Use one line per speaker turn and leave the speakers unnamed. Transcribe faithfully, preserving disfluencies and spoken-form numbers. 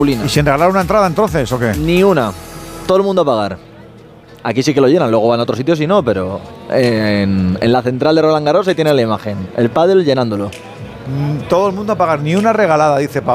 ¿Y sin regalar una entrada entonces o qué?
Ni una. Todo el mundo a pagar. Aquí sí que lo llenan, luego van a otros sitios y no, pero en, en la central de Roland Garros ahí tiene la imagen. El pádel llenándolo.
Mm, todo el mundo a pagar, ni una regalada, dice Pablo.